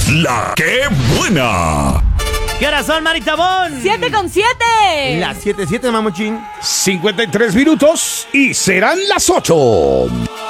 La que buena. ¿Qué horas son, Maritabón? 7:07. Las 7:07, mamuchín. 53 minutos y serán las 8.